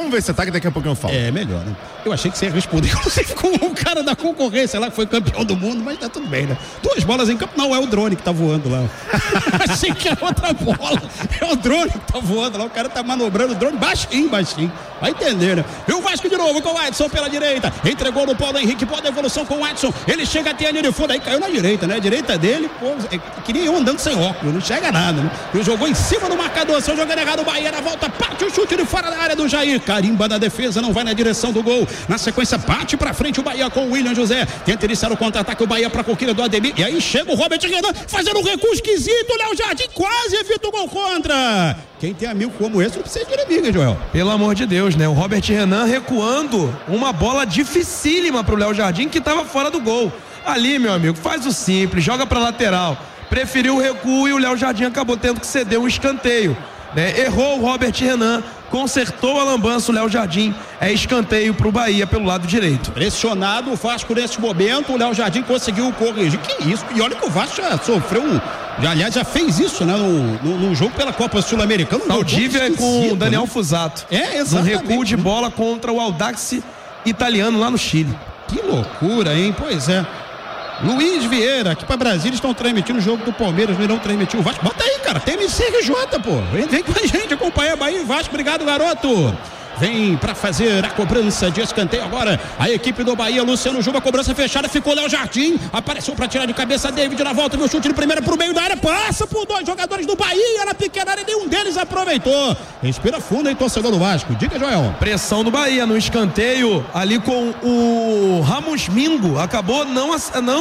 Vamos ver esse ataque, daqui a pouco eu falo. É, melhor, né? Eu achei que você ia responder com o cara da concorrência lá, que foi campeão do mundo, mas tá tudo bem, né? 2 bolas em campo, não, é o drone que tá voando lá. Achei que era outra bola. É o drone que tá voando lá, o cara tá manobrando o drone baixinho. Vai entender, né? E o Vasco de novo com o Edson pela direita, entregou no Paulo Henrique, boa devolução com o Edson, ele chega até a linha de fundo, aí caiu na direita, né? A direita dele, pô, queria ir andando sem óculos, não chega nada, né? E jogou em cima do marcador, seu jogando errado, o Bahia na volta, parte o chute de fora da área do Jair, carimba na defesa, não vai na direção do gol, na sequência bate pra frente o Bahia com o William José, tenta iniciar o contra-ataque, o Bahia pra coquilha do Ademir, e aí chega o Robert Renan, fazendo um recuo esquisito, o Léo Jardim quase evita o gol contra. Quem tem amigo como esse não precisa de inimigo, hein, Joel? Pelo amor de Deus, né? O Robert Renan recuando uma bola dificílima pro Léo Jardim, que tava fora do gol. Ali, meu amigo, faz o simples, joga pra lateral. Preferiu o recuo e o Léo Jardim acabou tendo que ceder um escanteio, né? Errou o Robert Renan, consertou a lambança o Léo Jardim, é escanteio pro Bahia pelo lado direito. Pressionado o Vasco nesse momento, o Léo Jardim conseguiu corrigir, que isso, e olha que o Vasco já sofreu aliás já fez isso, né, no jogo pela Copa Sul-Americana. Valdívia com o Daniel Fusato. Exatamente. Um recuo de bola contra o Audax italiano lá no Chile. Que loucura, hein? Pois é. Luiz Vieira, aqui pra Brasília estão transmitindo o jogo do Palmeiras, não irão transmitir o Vasco. Bota aí, cara, TMCRJ, pô. Vem com a gente acompanhar Bahia e Vasco. Obrigado, garoto. Vem pra fazer a cobrança de escanteio agora a equipe do Bahia, Luciano Juba, cobrança fechada, ficou Léo Jardim, apareceu pra tirar de cabeça David na volta, viu o chute de primeira pro meio da área, passa por 2 jogadores do Bahia na pequena área, nenhum deles aproveitou. Respira fundo aí, torcedor do Vasco. Diga, Joel. Pressão do Bahia no escanteio, ali com o Ramos Mingo, acabou não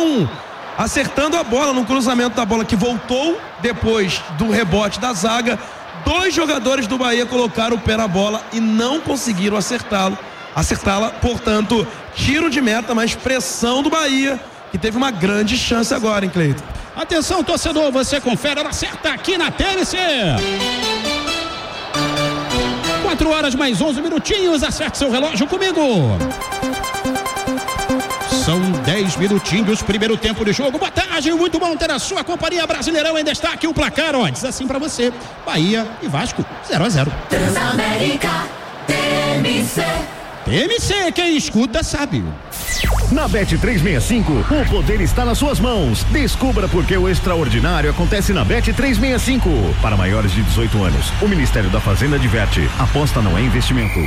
acertando a bola no cruzamento da bola que voltou depois do rebote da zaga. 2 jogadores do Bahia colocaram o pé na bola e não conseguiram acertá-la, portanto, tiro de meta, mas pressão do Bahia, que teve uma grande chance agora, hein, Cleiton? Atenção, torcedor, você confere, ela acerta aqui na TNC. 4 horas mais 11 minutinhos, acerte seu relógio comigo. São 10 minutinhos, primeiro tempo de jogo. Boa tarde, muito bom ter a sua companhia. Brasileirão em destaque, o placar, ó, diz assim pra você: Bahia e Vasco, 0-0. Transamérica, TMC. TMC, quem escuta sabe. Na Bet365, o poder está nas suas mãos. Descubra por que o extraordinário acontece na Bet365. Para maiores de 18 anos, o Ministério da Fazenda diverte. Aposta não é investimento.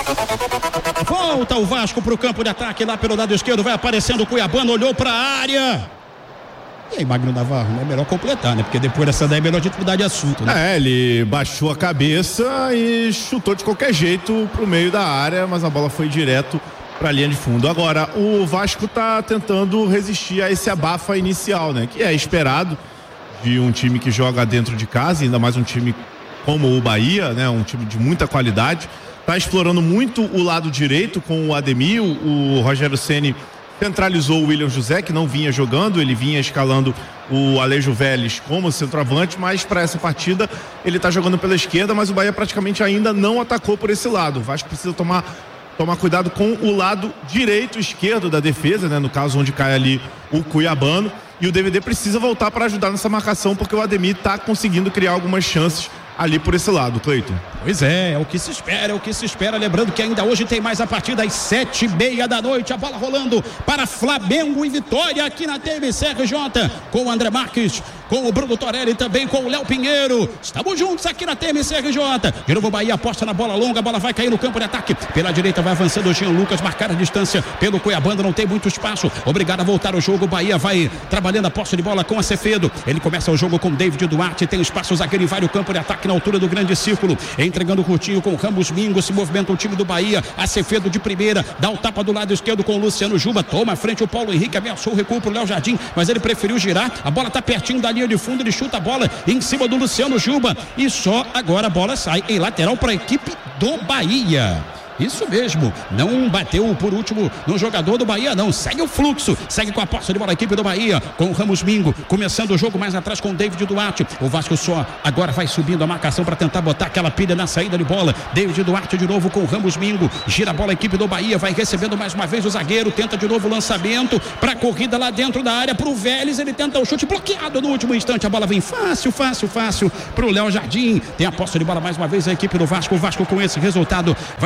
Volta o Vasco pro campo de ataque lá pelo lado esquerdo, vai aparecendo o Cuiabano, olhou pra área. E aí, Magno Navarro, é melhor completar, né? Porque depois dessa daí é melhor a gente mudar de assunto, né? Ele baixou a cabeça e chutou de qualquer jeito pro meio da área, mas a bola foi direto pra linha de fundo. Agora, o Vasco tá tentando resistir a esse abafa inicial, né? Que é esperado de um time que joga dentro de casa, ainda mais um time como o Bahia, né? Um time de muita qualidade. Tá explorando muito o lado direito com o Ademir. O Rogério Ceni centralizou o William José, que não vinha jogando, ele vinha escalando o Alejo Vélez como centroavante, mas para essa partida ele está jogando pela esquerda, mas o Bahia praticamente ainda não atacou por esse lado. O Vasco precisa tomar cuidado com o lado direito, esquerdo da defesa, né? No caso onde cai ali o Cuiabano, e o DVD precisa voltar para ajudar nessa marcação, porque o Ademir está conseguindo criar algumas chances ali por esse lado, Cleiton. Pois é o que se espera, lembrando que ainda hoje tem mais a partir das 7:30 da noite, a bola rolando para Flamengo e Vitória aqui na TMCRJ, com o André Marques, com o Bruno Torelli, também com o Léo Pinheiro, estamos juntos aqui na TMCRJ, de novo o Bahia aposta na bola longa, a bola vai cair no campo de ataque, pela direita vai avançando o Jean Lucas, marcar a distância pelo Cuiabano, não tem muito espaço, obrigado a voltar o jogo, o Bahia vai trabalhando a posse de bola com Acevedo, ele começa o jogo com David Duarte, tem espaço, o zagueiro invade o campo de ataque na altura do grande círculo, entregando o curtinho com o Ramos Mingo, se movimenta o time do Bahia, Acevedo de primeira, dá o tapa do lado esquerdo com o Luciano Juba, toma à frente o Paulo Henrique, ameaçou o recuo pro Léo Jardim, mas ele preferiu girar, a bola tá pertinho da linha de fundo, ele chuta a bola em cima do Luciano Juba, e só agora a bola sai em lateral para a equipe do Bahia. Isso mesmo, não bateu por último no jogador do Bahia, não, segue o fluxo, segue com a posse de bola a equipe do Bahia, com o Ramos Mingo, começando o jogo mais atrás com o David Duarte, o Vasco só agora vai subindo a marcação para tentar botar aquela pilha na saída de bola, David Duarte de novo com o Ramos Mingo, gira a bola a equipe do Bahia, vai recebendo mais uma vez o zagueiro, tenta de novo o lançamento para a corrida lá dentro da área pro Vélez, ele tenta o chute bloqueado no último instante, a bola vem fácil pro Léo Jardim, tem a posse de bola mais uma vez a equipe do Vasco, o Vasco com esse resultado vai somando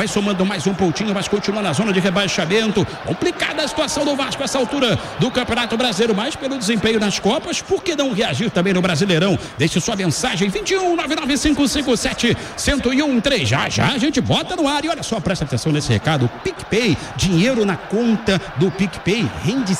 rebaixado mais um pontinho, mas continua na zona de rebaixamento. Complicada a situação do Vasco a essa altura do Campeonato Brasileiro, mas pelo desempenho nas Copas, por que não reagir também no Brasileirão? Deixe sua mensagem 21-99557-1013. Já a gente bota no ar. E olha só, presta atenção nesse recado. O PicPay, dinheiro na conta do PicPay rende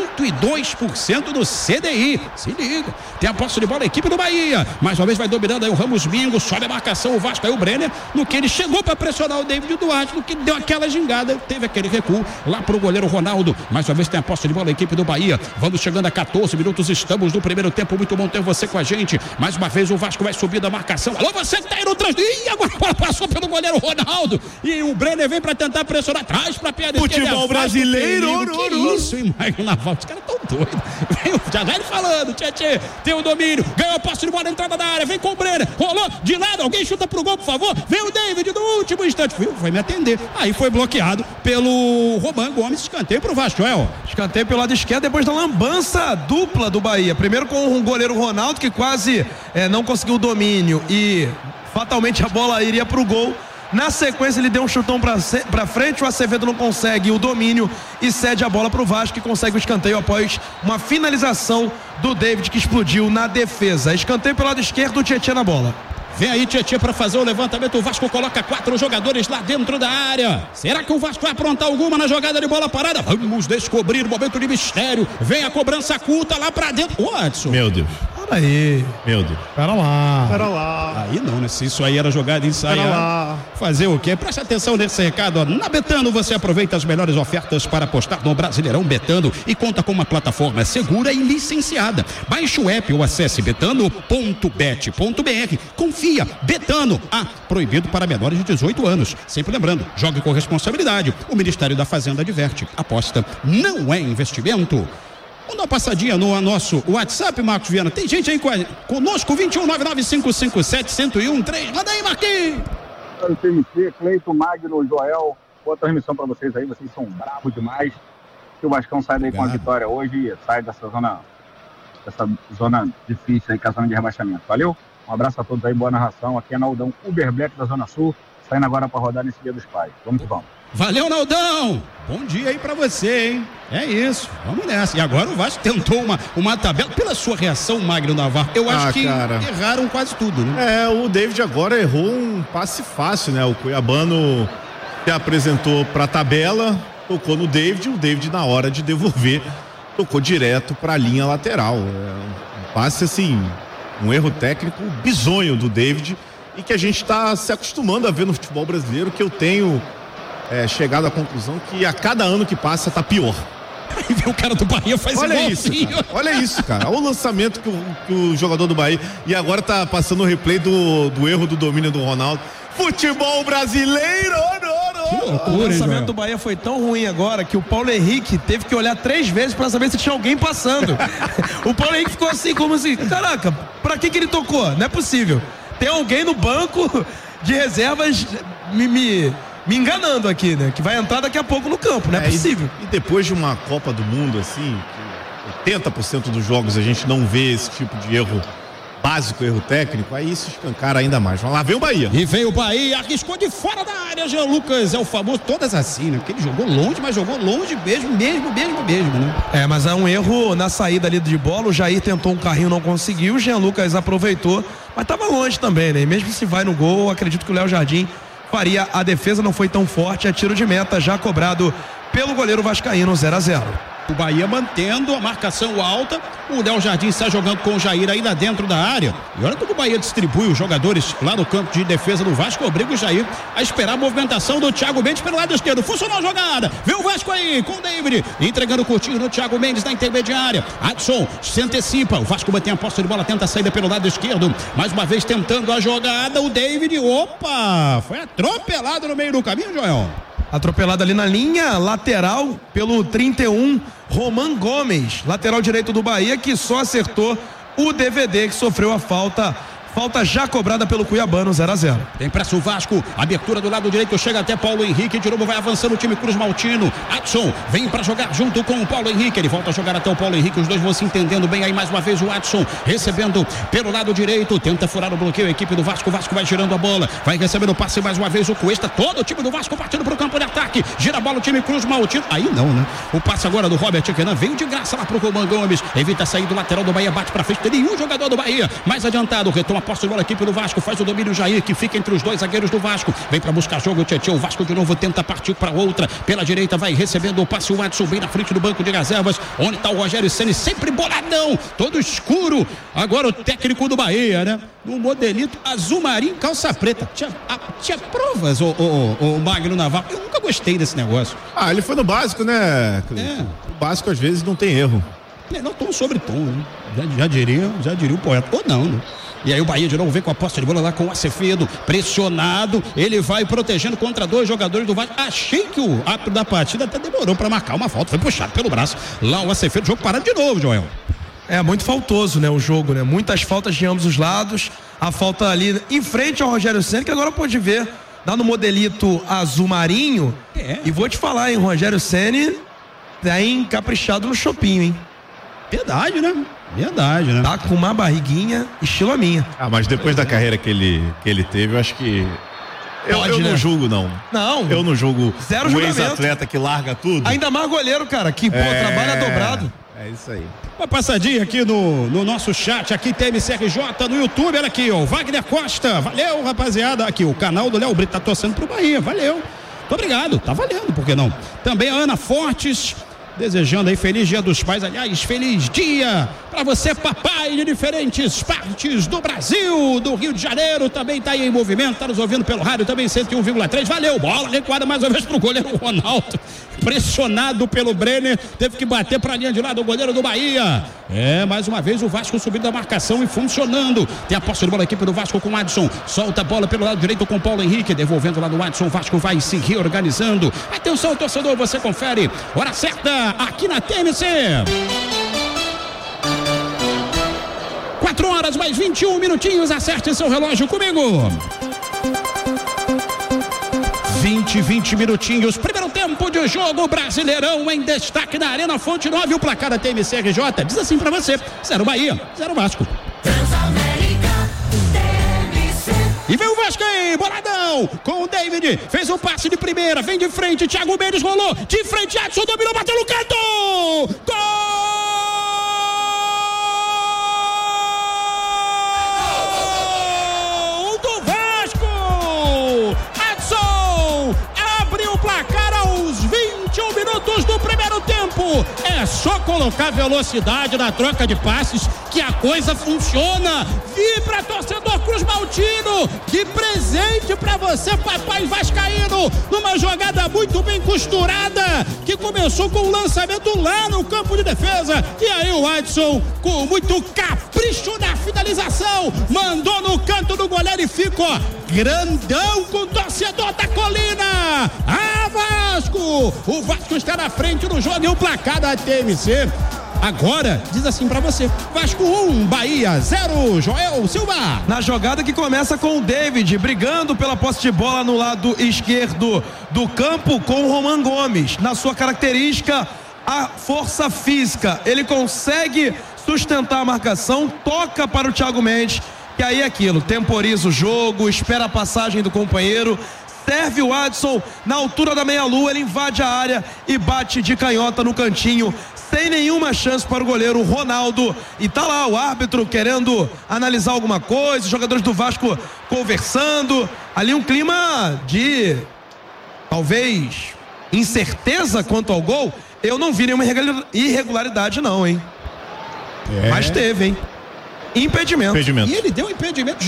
102% do CDI. Se liga. Tem a posse de bola, a equipe do Bahia. Mais uma vez vai dominando aí o Ramos Mingo, sobe a marcação, o Vasco aí o Brenner, no que ele chegou para pressionar o David Duarte, no que deu aquela gingada, teve aquele recuo lá pro goleiro Ronaldo. Mais uma vez tem a posse de bola, a equipe do Bahia. Vamos chegando a 14 minutos, estamos no primeiro tempo. Muito bom ter você com a gente. Mais uma vez o Vasco vai subir da marcação. Alô, você que tá aí no trânsito. Ih, agora a bola passou pelo goleiro Ronaldo. E o Brenner vem para tentar pressionar atrás para a perna. Futebol brasileiro. Que isso, hein, Maicon Navarro? Os caras tão doidos. Já ele falando, Tietê, tem o domínio, ganhou a posse de bola, entrada da área, vem com o Brenner, rolou de lado, alguém chuta pro gol, por favor, vem o David no último instante, foi me atender, aí foi bloqueado pelo Roman Gomes, escanteio pro Vasco, escanteio pelo lado esquerdo, depois da lambança dupla do Bahia, primeiro com o goleiro Ronaldo, que quase não conseguiu o domínio e fatalmente a bola iria pro gol. Na sequência ele deu um chutão pra frente, o Acevedo não consegue o domínio e cede a bola pro Vasco, que consegue o escanteio após uma finalização do David, que explodiu na defesa. Escanteio pelo lado esquerdo, o Tietê na bola. Vem aí Tietê para fazer o levantamento, o Vasco coloca 4 jogadores lá dentro da área. Será que o Vasco vai aprontar alguma na jogada de bola parada? Vamos descobrir o momento de mistério. Vem a cobrança curta lá pra dentro. Ô, Adson. Meu Deus. Aí. Meu Deus. Pera lá. Aí não, né? Se isso aí era jogada ensaiada. Fazer o quê? Presta atenção nesse recado, ó. Na Betano você aproveita as melhores ofertas para apostar no Brasileirão Betano e conta com uma plataforma segura e licenciada. Baixe o app ou acesse betano.bet.br. Confia. Betano. Proibido para menores de 18 anos. Sempre lembrando, jogue com responsabilidade. O Ministério da Fazenda adverte. Aposta não é investimento. Vamos dar uma passadinha no nosso WhatsApp, Marcos Viana. Tem gente aí conosco, 21-99557-1013. Manda aí, Marquinhos. TMC, Cleiton, Magno, Joel. Boa transmissão pra vocês aí. Vocês são bravos demais. Que o Vascão sai daí com a vitória hoje e sai dessa zona difícil aí, com a zona de rebaixamento. Valeu? Um abraço a todos aí, boa narração. Aqui é Naldão Uber Black da Zona Sul, saindo agora para rodar nesse Dia dos Pais. Vamos que vamos. Valeu, Naldão! Bom dia aí pra você, hein? É isso, vamos nessa. E agora o Vasco tentou uma tabela. Pela sua reação, Magno Navarro, eu acho que erraram quase tudo, né? O David agora errou um passe fácil, né? O Cuiabano se apresentou pra tabela, tocou no David, o David na hora de devolver, tocou direto pra linha lateral. Um passe assim, um erro técnico bizonho do David e que a gente tá se acostumando a ver no futebol brasileiro, que eu tenho chegado à conclusão que a cada ano que passa tá pior. Aí vem o cara do Bahia faz Olha isso, cara. Olha o lançamento que o jogador do Bahia, e agora tá passando o replay do erro do domínio do Ronaldo. Futebol brasileiro! O lançamento do Bahia foi tão ruim agora que o Paulo Henrique teve que olhar 3 vezes pra saber se tinha alguém passando. O Paulo Henrique ficou assim, como assim, caraca, pra que ele tocou? Não é possível. Tem alguém no banco de reservas me enganando aqui, né? Que vai entrar daqui a pouco no campo, não é possível. E depois de uma Copa do Mundo, assim, que 80% dos jogos a gente não vê esse tipo de erro básico, erro técnico, aí isso escancara ainda mais. Vamos lá, vem o Bahia. E veio o Bahia, arriscou de fora da área, Jean Lucas, é o famoso, todas assim, né? Porque ele jogou longe, mas jogou longe mesmo, né? Mas há um erro na saída ali de bola, o Jair tentou um carrinho, não conseguiu, o Jean Lucas aproveitou, mas tava longe também, né? E mesmo se vai no gol, acredito que o Léo Jardim faria, a defesa não foi tão forte, é tiro de meta já cobrado pelo goleiro vascaíno, 0-0. O Bahia mantendo a marcação alta, o Léo Jardim está jogando com o Jair ainda dentro da área, e olha como o Bahia distribui os jogadores lá no campo de defesa do Vasco, obriga o Jair a esperar a movimentação do Thiago Mendes pelo lado esquerdo. Funcionou a jogada, vê o Vasco aí com o David, entregando curtinho no Thiago Mendes na intermediária. Adson se antecipa, o Vasco mantém a posse de bola, tenta a saída pelo lado esquerdo, mais uma vez tentando a jogada, o David, foi atropelado no meio do caminho, Joel. Atropelado ali na linha lateral pelo 31, Roman Gomes, lateral direito do Bahia, que só acertou o DVD, que sofreu a falta Falta já cobrada pelo Cuiabano, 0-0. Tem pressa o Vasco, abertura do lado direito, chega até Paulo Henrique, de novo vai avançando o time Cruz Maltino. Adson vem pra jogar junto com o Paulo Henrique, ele volta a jogar até o Paulo Henrique, os dois vão se entendendo bem aí mais uma vez. O Adson recebendo pelo lado direito, tenta furar o bloqueio, a equipe do Vasco, o Vasco vai girando a bola, vai recebendo o passe mais uma vez, o Cuesta, todo o time do Vasco partindo pro campo de ataque, gira a bola o time Cruz Maltino, aí não, né? O passe agora do Robert Kenan, veio de graça lá pro Roman Gomes, evita sair do lateral do Bahia, bate pra frente, tem nenhum jogador do Bahia, mais adiantado, retoma a posse de bola, a equipe do Vasco, faz o domínio Jair, que fica entre os dois zagueiros do Vasco, vem pra buscar jogo o Tietchan, o Vasco de novo tenta partir pra outra, pela direita vai recebendo o passe, o Adson bem na frente do banco de reservas, onde tá o Rogério Ceni, sempre boladão, todo escuro, agora o técnico do Bahia, né? No modelito azul marinho, calça preta, tinha provas, o Magno Navarro, eu nunca gostei desse negócio. Ele foi no básico, né? O básico às vezes não tem erro. Não tom sobre tom, né? Já diria o poeta, ou não, né? E aí o Bahia de novo vem com a posse de bola lá com o Acevedo, pressionado, ele vai protegendo contra dois jogadores do Vasco. Achei que o árbitro da partida até demorou para marcar uma falta, foi puxado pelo braço. Lá o Acevedo, jogo parado de novo, Joel. É muito faltoso, né, o jogo, né? Muitas faltas de ambos os lados. A falta ali em frente ao Rogério Ceni, que agora pode ver, dá no modelito azul marinho. E vou te falar, hein, Rogério Ceni tem caprichado no chopinho, hein? Verdade, né? Tá com uma barriguinha estilo a minha. Mas depois da carreira que ele teve, eu acho que eu não julgo, não. Não. Eu não julgo o ex-atleta que larga tudo. Ainda mais goleiro, cara, que trabalha dobrado. É isso aí. Uma passadinha aqui no nosso chat, aqui TMCRJ no YouTube, olha aqui, ó, Wagner Costa, valeu, rapaziada, aqui o canal do Léo Brito tá torcendo pro Bahia, valeu, muito obrigado, tá valendo, por que não? Também a Ana Fortes, desejando aí feliz Dia dos Pais, aliás, feliz dia para você, papai de diferentes partes do Brasil, do Rio de Janeiro, também tá aí em movimento, tá nos ouvindo pelo rádio, também 101,3, valeu, bola adequada mais uma vez pro goleiro Ronaldo, pressionado pelo Brenner, teve que bater pra linha de lado o goleiro do Bahia, mais uma vez o Vasco subindo da marcação e funcionando, tem a posse de bola, a equipe do Vasco com o Adson, solta a bola pelo lado direito com o Paulo Henrique, devolvendo lá do Adson, o Vasco vai se reorganizando, atenção torcedor, você confere, hora certa aqui na TMC. 4 horas mais 21 minutinhos, acerte seu relógio comigo. 20 minutinhos, primeiro tempo de jogo, Brasileirão em destaque na Arena Fonte Nova, e o placar da TMCRJ diz assim pra você: 0 Bahia, 0 Vasco. E vem o Vasco aí, boladão, com o David, fez um passe de primeira, vem de frente, Thiago Mendes rolou, de frente, Adson dominou, bateu no canto, gol! Do Vasco! Adson abriu o placar aos 21 minutos do primeiro tempo, é só colocar velocidade na troca de passes que a coisa funciona. Vibra, torcedor Cruz Maltino, que presente pra você, papai vascaíno, numa jogada muito bem costurada, que começou com o lançamento lá no campo de defesa, e aí o Adson, com muito capricho na finalização, mandou no canto do goleiro e ficou grandão com o torcedor da Colina. Vasco! O Vasco está na frente no jogo, e o placar da TMC agora diz assim pra você: Vasco 1, Bahia 0, Joel Silva. Na jogada que começa com o David brigando pela posse de bola no lado esquerdo do campo com o Roman Gomes. Na sua característica, a força física, ele consegue sustentar a marcação, toca para o Thiago Mendes, que aí é aquilo, temporiza o jogo, espera a passagem do companheiro, serve o Adson na altura da meia-lua, ele invade a área e bate de canhota no cantinho, sem nenhuma chance para o goleiro Ronaldo. E tá lá o árbitro querendo analisar alguma coisa, os jogadores do Vasco conversando, ali um clima de talvez incerteza quanto ao gol. Eu não vi nenhuma irregularidade não, hein? Mas teve, hein? Impedimento. E ele deu impedimento,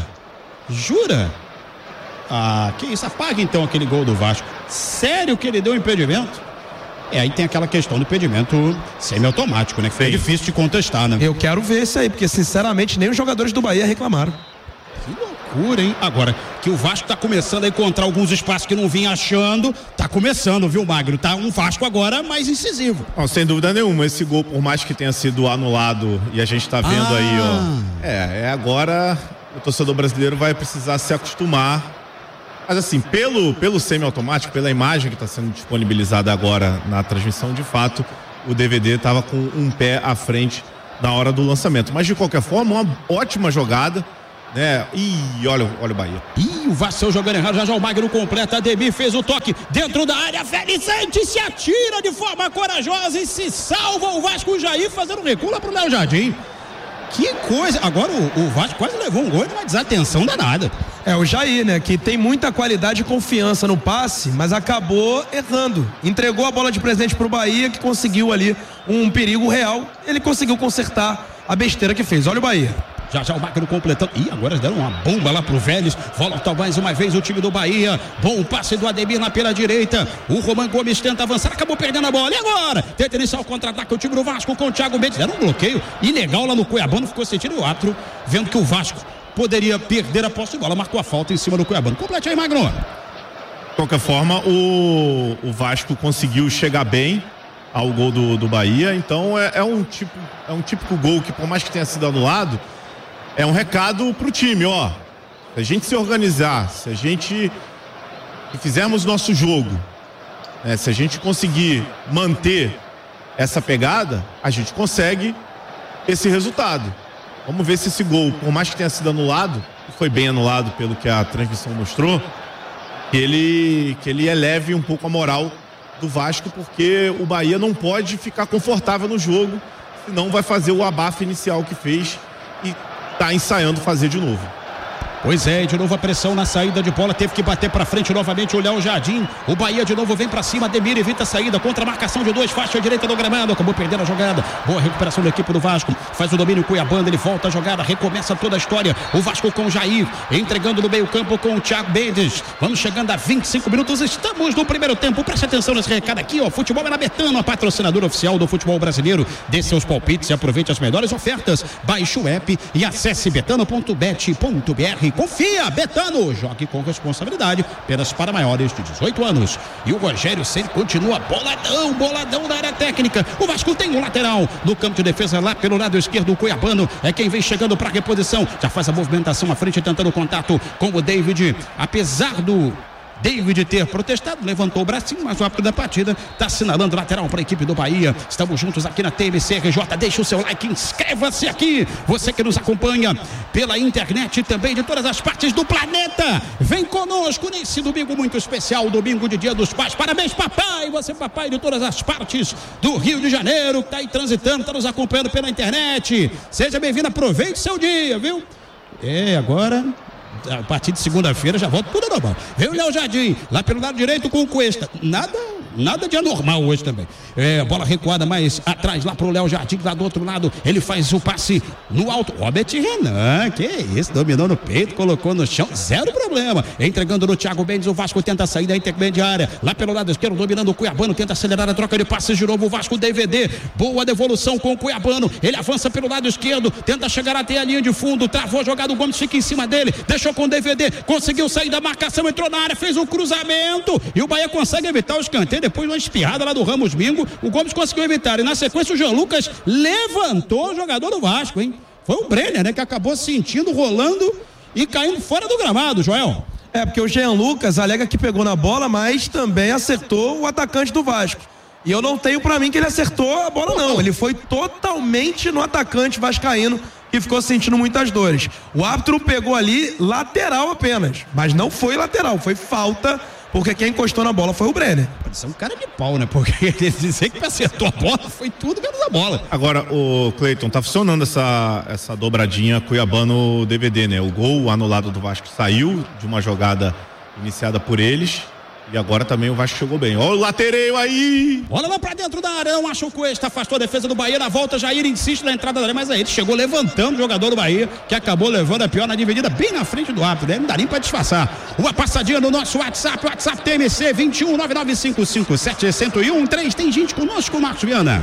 jura? Que isso, apaga então aquele gol do Vasco. Sério que ele deu impedimento? Aí tem aquela questão do impedimento semiautomático, né? Que foi difícil de contestar, né? Eu quero ver isso aí, porque sinceramente nem os jogadores do Bahia reclamaram. Que loucura, hein? Agora, que o Vasco tá começando a encontrar alguns espaços que não vinha achando, tá começando, viu, Magno? Tá um Vasco agora mais incisivo. Não, sem dúvida nenhuma, esse gol, por mais que tenha sido anulado, e a gente tá vendo aí, ó, agora o torcedor brasileiro vai precisar se acostumar. Mas assim, pelo semiautomático, pela imagem que está sendo disponibilizada agora na transmissão, de fato, o DVD estava com um pé à frente na hora do lançamento. Mas de qualquer forma, uma ótima jogada, né? Ih, olha o Bahia. Ih, o Vassell jogando errado, já o Magno completa, Ademir fez o toque dentro da área, Felicente se atira de forma corajosa e se salva o Vasco. O Jair fazendo recuo lá pro Léo Jardim. Que coisa, agora o Vasco quase levou um gol de uma desatenção danada. O Jair, né, que tem muita qualidade e confiança no passe, mas acabou errando. Entregou a bola de presente pro Bahia, que conseguiu ali um perigo real. Ele conseguiu consertar a besteira que fez. Olha o Bahia. Já o Magno completando. Ih, agora deram uma bomba lá pro Vélez. Volta mais uma vez o time do Bahia. Bom passe do Ademir lá pela direita. O Roman Gomes tenta avançar, acabou perdendo a bola. E agora? Tenta iniciar o contra-ataque o time do Vasco com o Thiago Mendes. Deram um bloqueio ilegal lá no Cuiabano. Ficou sentindo o árbitro, vendo que o Vasco poderia perder a posse de bola. Marcou a falta em cima do Cuiabano. Complete aí, Magno. De qualquer forma, o Vasco conseguiu chegar bem ao gol do Bahia. Então é um típico gol que, por mais que tenha sido anulado, é um recado pro time, ó. Se a gente se organizar, se a gente fizermos nosso jogo, né, se a gente conseguir manter essa pegada, a gente consegue esse resultado. Vamos ver se esse gol, por mais que tenha sido anulado, foi bem anulado pelo que a transmissão mostrou, que ele eleve um pouco a moral do Vasco, porque o Bahia não pode ficar confortável no jogo, senão vai fazer o abafa inicial que fez e tá ensaiando fazer de novo. Pois é, de novo a pressão na saída de bola, teve que bater pra frente novamente o Léo Jardim. O Bahia de novo vem pra cima, Ademir evita a saída, contra a marcação de dois, faixa direita do gramado, acabou perdendo a jogada. Boa recuperação da equipe do Vasco, faz o domínio Cuiabano, ele volta a jogada, recomeça toda a história. O Vasco com o Jair, entregando no meio campo com o Thiago Mendes. Vamos chegando a 25 minutos, estamos no primeiro tempo. Preste atenção nesse recado aqui, ó. Futebol é na Betano, a patrocinadora oficial do futebol brasileiro. Dê seus palpites e aproveite as melhores ofertas. Baixe o app e acesse betano.bet.br. Confia, Betano, jogue com responsabilidade, apenas para maiores de 18 anos. E o Rogério Ceni continua boladão na área técnica. O Vasco tem um lateral no campo de defesa lá pelo lado esquerdo. O Cuiabano é quem vem chegando para reposição, já faz a movimentação à frente, tentando contato com o David. Apesar do David ter protestado, levantou o bracinho, mas o árbitro da partida está assinalando lateral para a equipe do Bahia. Estamos juntos aqui na TMC RJ. Deixa o seu like, inscreva-se aqui. Você que nos acompanha pela internet também de todas as partes do planeta, vem conosco nesse domingo muito especial, domingo de Dia dos Pais. Parabéns, papai! Você, papai, de todas as partes do Rio de Janeiro, que está aí transitando, está nos acompanhando pela internet. Seja bem-vindo, aproveite seu dia, viu? Agora, a partir de segunda-feira já volta tudo normal. Vem o Léo Jardim, lá pelo lado direito com o Cuesta. Nada de anormal hoje também. Bola recuada mais atrás lá pro Léo Jardim, lá do outro lado. Ele faz o passe no alto. Robert Renan, que isso, dominou no peito, colocou no chão, zero problema. Entregando no Thiago Mendes, o Vasco tenta sair da intermediária. Lá pelo lado esquerdo, dominando o Cuiabano, tenta acelerar a troca de passes de novo. O Vasco DVD, boa devolução com o Cuiabano. Ele avança pelo lado esquerdo, tenta chegar até a linha de fundo, travou a jogada, o Gomes fica em cima dele, deixou com o DVD, conseguiu sair da marcação, entrou na área, fez um cruzamento e o Bahia consegue evitar o escanteio. Depois de uma espirrada lá do Ramos Mingo, o Gomes conseguiu evitar. E na sequência o Jean Lucas levantou o jogador do Vasco, hein? Foi o Brenner, né? Que acabou sentindo, rolando e caindo fora do gramado, Joel. Porque o Jean Lucas alega que pegou na bola, mas também acertou o atacante do Vasco. E eu não tenho pra mim que ele acertou a bola, não. Ele foi totalmente no atacante vascaíno, que ficou sentindo muitas dores. O árbitro pegou ali lateral apenas, mas não foi lateral, foi falta, porque quem encostou na bola foi o Brenner. Pode ser um cara de pau, né? Porque ele dizer que acertou a bola foi tudo menos a bola. Agora, o Cleiton, tá funcionando essa dobradinha Cuiabano-DVD, né? O gol anulado do Vasco saiu de uma jogada iniciada por eles. E agora também o Vasco chegou bem. Olha o latereio aí! Olha lá pra dentro da área, não achou o Cuesta, afastou a defesa do Bahia, na volta Jair insiste na entrada da área, mas aí ele chegou levantando o jogador do Bahia, que acabou levando a pior na dividida, bem na frente do árbitro, né? Não dá nem pra disfarçar. Uma passadinha no nosso WhatsApp TMC 21 995571013. Tem gente conosco, Marcos Viana.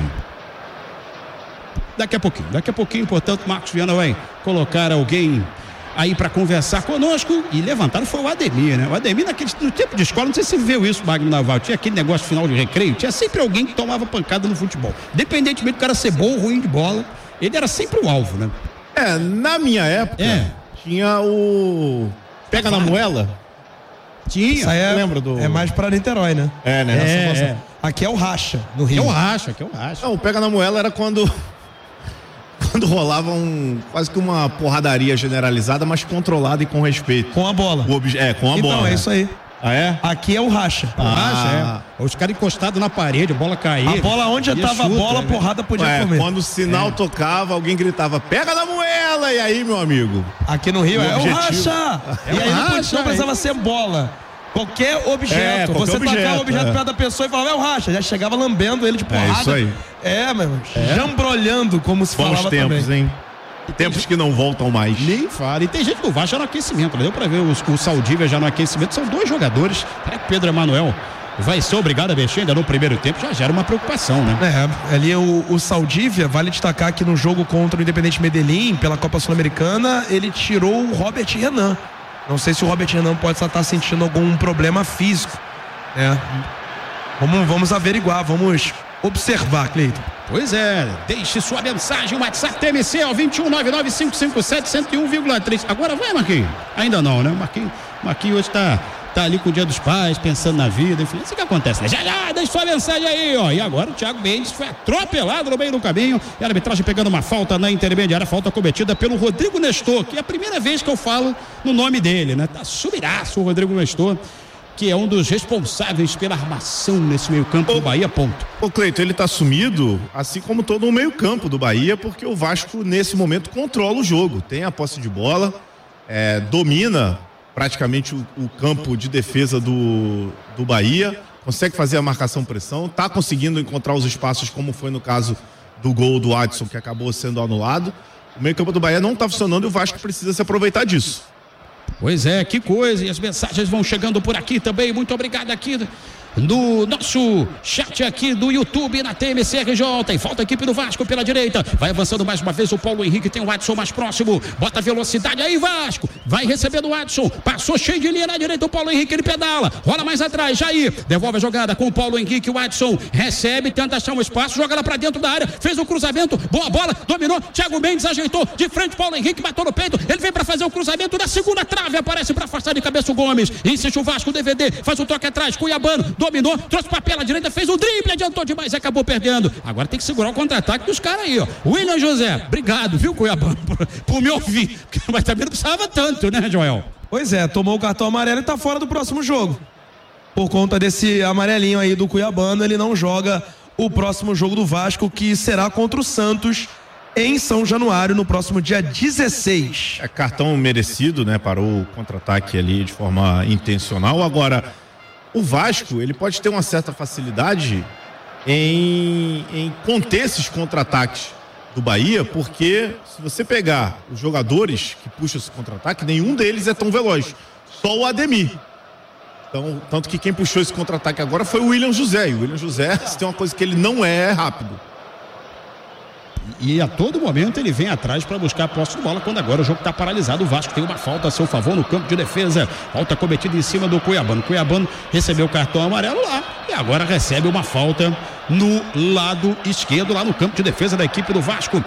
Daqui a pouquinho, portanto, Marcos Viana vai colocar alguém aí para conversar conosco, e levantaram foi o Ademir, né? O Ademir no tempo de escola, não sei se você viu isso, Magno Naval, tinha aquele negócio final de recreio, tinha sempre alguém que tomava pancada no futebol, independentemente do cara ser bom ou ruim de bola, ele era sempre o alvo, né? Na minha época, tinha o Pega na Moela. Tinha. Isso aí Lembra do... É mais pra Niterói, né? né? Aqui é o Racha, no Rio. Aqui é o Racha. Não, o Pega na Moela era quando rolava quase que uma porradaria generalizada, mas controlada e com respeito. Com a bola. Com a bola. Então, é isso aí. Ah, é? Aqui é o Racha. Racha, Os caras encostados na parede, a bola caía. A bola onde estava a bola, a porrada podia comer. Quando o sinal tocava, alguém gritava, pega na moela! E aí, meu amigo? Aqui no Rio o é objetivo. o Racha! E aí não precisava ser bola. Qualquer objeto. Você tacava o objeto perto da pessoa e falava, é o Racha. Já chegava lambendo ele de porrada. É isso aí. Meu irmão. Jambrolhando, como se Bons falava tempos, também. hein? Tempos que não voltam mais. Nem fala. E tem gente do Vasco já no aquecimento. Deu pra ver o Saldívia já no aquecimento. São 2 jogadores. Será que Pedro Emanuel vai ser obrigado a mexer ainda no primeiro tempo? Já gera uma preocupação, né? Ali o Saldívia, vale destacar que no jogo contra o Independente Medellín, pela Copa Sul-Americana, ele tirou o Robert Renan. Não sei se o Robert Renan pode estar sentindo algum problema físico. Vamos averiguar, vamos observar, Cleiton. Pois é, deixe sua mensagem, WhatsApp TMC ao 2199557-101,3. Agora vai, Marquinhos? Ainda não, né? Marquinhos hoje tá ali com o Dia dos Pais, pensando na vida, enfim, isso que acontece, né? Já, deixa sua mensagem aí, ó. E agora o Thiago Mendes foi atropelado no meio do caminho, e a arbitragem pegando uma falta na intermediária, falta cometida pelo Rodrigo Nestor, que é a primeira vez que eu falo no nome dele, né? Tá sumidaço o Rodrigo Nestor, que é um dos responsáveis pela armação nesse meio campo do Bahia, ponto. Ô Cleiton, ele tá sumido, assim como todo o meio campo do Bahia, porque o Vasco nesse momento controla o jogo, tem a posse de bola, domina praticamente o campo de defesa do Bahia, consegue fazer a marcação-pressão, tá conseguindo encontrar os espaços, como foi no caso do gol do Adson, que acabou sendo anulado. O meio campo do Bahia não tá funcionando e o Vasco precisa se aproveitar disso. Pois é, que coisa, e as mensagens vão chegando por aqui também, muito obrigado aqui no nosso chat aqui do YouTube na TMCRJ, e falta a equipe do Vasco pela direita, vai avançando mais uma vez o Paulo Henrique, tem o Adson mais próximo, bota velocidade aí Vasco, vai recebendo o Adson, passou cheio de linha na direita o Paulo Henrique, ele pedala, rola mais atrás, Jair, devolve a jogada com o Paulo Henrique, o Adson recebe, tenta achar um espaço, joga lá pra dentro da área, fez o cruzamento, boa bola, dominou, Thiago Mendes ajeitou, de frente Paulo Henrique, bateu no peito, ele vem pra fazer o cruzamento na segunda trave, aparece pra afastar de cabeça o Gomes, insiste o Vasco, DVD, faz o toque atrás, Cuiabano, dominou, trouxe pra pela direita, fez o drible, adiantou demais, acabou perdendo. Agora tem que segurar o contra-ataque dos caras aí, ó. William José, obrigado, viu, Cuiabano, por me ouvir. Mas também não precisava tanto, né, Joel? Pois é, tomou o cartão amarelo e tá fora do próximo jogo. Por conta desse amarelinho aí do Cuiabano, ele não joga o próximo jogo do Vasco, que será contra o Santos em São Januário, no próximo dia 16. Cartão merecido, né? Parou o contra-ataque ali de forma intencional. Agora, o Vasco, ele pode ter uma certa facilidade em conter esses contra-ataques do Bahia, porque se você pegar os jogadores que puxam esse contra-ataque, nenhum deles é tão veloz, só o Ademir. Então, tanto que quem puxou esse contra-ataque agora foi o William José, e o William José, se tem uma coisa que ele não é rápido. E a todo momento ele vem atrás para buscar a posse de bola, quando agora o jogo está paralisado. O Vasco tem uma falta a seu favor no campo de defesa, falta cometida em cima do Cuiabano. Cuiabano recebeu o cartão amarelo lá e agora recebe uma falta no lado esquerdo, lá no campo de defesa da equipe do Vasco.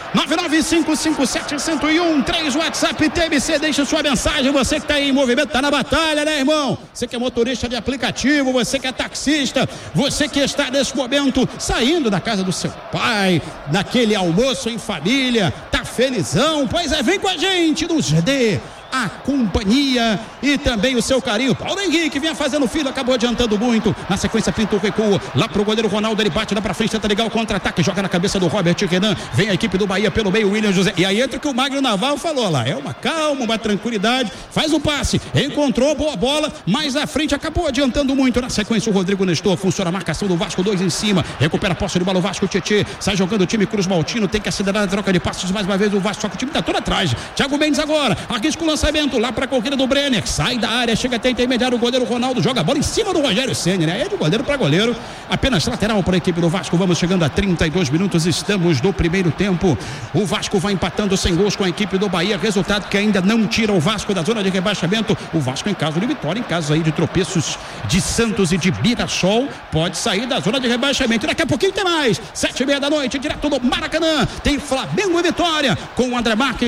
99557-1013, WhatsApp TMC, deixa sua mensagem, você que está aí em movimento, está na batalha, né, irmão? Você que é motorista de aplicativo, você que é taxista, você que está nesse momento saindo da casa do seu pai, naquele almoço em família, tá felizão, pois é, vem com a gente, nos dê a companhia e também o seu carinho. Paulo Henrique vinha fazendo fila, acabou adiantando muito, na sequência pintou o recuo, lá pro goleiro Ronaldo, ele bate lá pra frente, tenta ligar o contra-ataque, joga na cabeça do Robert Renan, vem a equipe do Bahia pelo meio, William José, e aí entra o que o Magno Navarro falou lá, é uma calma, uma tranquilidade, faz o passe, encontrou boa bola, mais à frente, acabou adiantando muito, na sequência o Rodrigo Nestor, funciona a marcação do Vasco, 2 em cima, recupera a posse de bola o Vasco, Tietê, sai jogando o time Cruz Maltino, tem que acelerar a troca de passos mais uma vez o Vasco, só que o time tá todo atrás, Thiago Mendes agora, arrisca o lançamento lá para a corrida do Brenner, sai da área, chega até intermediário, o goleiro Ronaldo joga a bola em cima do Rogério Ceni, né? É de goleiro para goleiro, apenas lateral para a equipe do Vasco. Vamos chegando a 32 minutos, estamos no primeiro tempo. O Vasco vai empatando sem gols com a equipe do Bahia, resultado que ainda não tira o Vasco da zona de rebaixamento. O Vasco, em caso de vitória, em caso aí de tropeços de Santos e de Mirassol, pode sair da zona de rebaixamento. Daqui a pouquinho tem mais, 7h30 da noite, direto do Maracanã, tem Flamengo e Vitória, com o André Marques,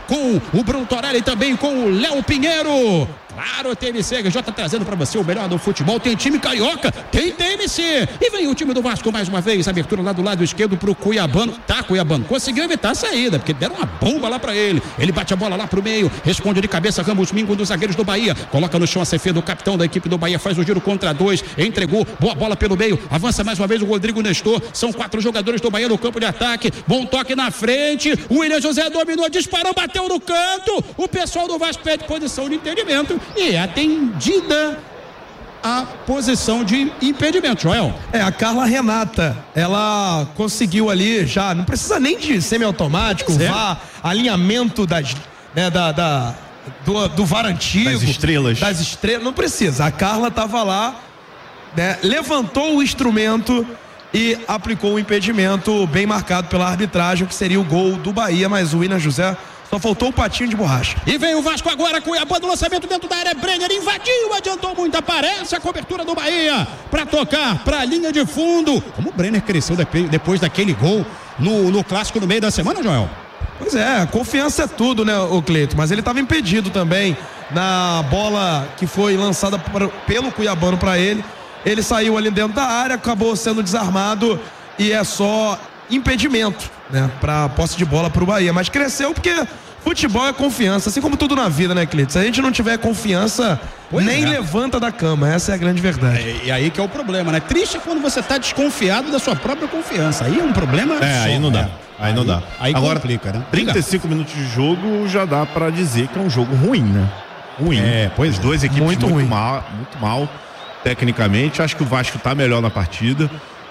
com o Bruno Torelli, também com o Léo Pinheiro. Claro, TMC RJ trazendo pra você o melhor do futebol. Tem time carioca, tem TMC. E vem o time do Vasco mais uma vez. Abertura lá do lado esquerdo pro Cuiabano. Cuiabano conseguiu evitar a saída, porque deram uma bomba lá pra ele. Ele bate a bola lá pro meio, responde de cabeça Ramos Mingo, um dos zagueiros do Bahia. Coloca no chão a Acevedo, o capitão da equipe do Bahia. Faz o giro contra 2, entregou, boa bola pelo meio. Avança mais uma vez o Rodrigo Nestor. São 4 jogadores do Bahia no campo de ataque. Bom toque na frente. O William José dominou, disparou, bateu no canto. O pessoal do Vasco pede posição de impedimento. E é atendida a posição de impedimento, Joel. A Carla Renata, ela conseguiu ali já, não precisa nem de semiautomático, VAR, alinhamento das, né, do VAR antigo. Das estrelas, não precisa. A Carla estava lá, né, levantou o instrumento e aplicou o impedimento bem marcado pela arbitragem, que seria o gol do Bahia, mas o William José só faltou o patinho de borracha. E vem o Vasco agora, Cuiabá do lançamento dentro da área. Brenner invadiu, adiantou muito. Aparece a cobertura do Bahia para tocar para a linha de fundo. Como o Brenner cresceu depois daquele gol no clássico no meio da semana, Joel? Pois é, confiança é tudo, né, o Cleito? Mas ele estava impedido também na bola que foi lançada pelo Cuiabano para ele. Ele saiu ali dentro da área, acabou sendo desarmado e é só impedimento, né, para posse de bola pro Bahia, mas cresceu porque futebol é confiança, assim como tudo na vida, né, Cleiton? Se a gente não tiver confiança, nem levanta da cama, essa é a grande verdade. E aí que é o problema, né? Triste quando você tá desconfiado da sua própria confiança, aí é um problema aí não dá. Aí não dá. Aí agora, complica, né? 35 minutos de jogo já dá pra dizer que é um jogo ruim, né? Ruim. Pois as duas equipes muito mal tecnicamente. Acho que o Vasco tá melhor na partida.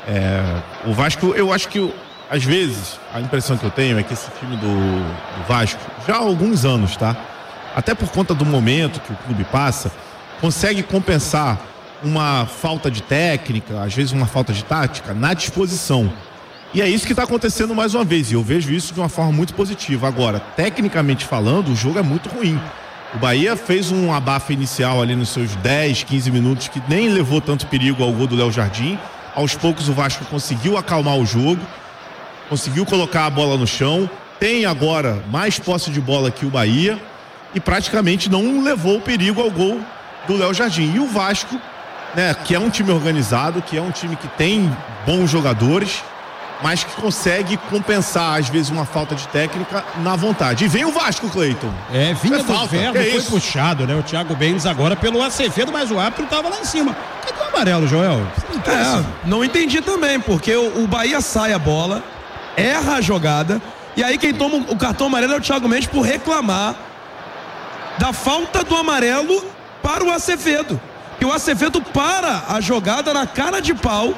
O Vasco, eu acho que às vezes, a impressão que eu tenho é que esse time do Vasco, já há alguns anos, tá? Até por conta do momento que o clube passa, consegue compensar uma falta de técnica, às vezes uma falta de tática, na disposição. E é isso que está acontecendo mais uma vez, e eu vejo isso de uma forma muito positiva. Agora, tecnicamente falando, o jogo é muito ruim. O Bahia fez um abafa inicial ali nos seus 10, 15 minutos, que nem levou tanto perigo ao gol do Léo Jardim. Aos poucos o Vasco conseguiu acalmar o jogo, conseguiu colocar a bola no chão, tem agora mais posse de bola que o Bahia e praticamente não levou o perigo ao gol do Léo Jardim. E o Vasco, né, que é um time organizado, que é um time que tem bons jogadores, mas que consegue compensar às vezes uma falta de técnica na vontade. E vem o Vasco, Cleiton. Vinha do verbo, foi puxado, né? O Thiago Benz agora pelo Acevedo, mas o árbitro estava lá em cima. Cadê o amarelo, Joel? Não entendi também, porque o Bahia sai a bola, erra a jogada, e aí quem toma o cartão amarelo é o Thiago Mendes por reclamar da falta do amarelo para o Acevedo. Que o Acevedo para a jogada na cara de pau.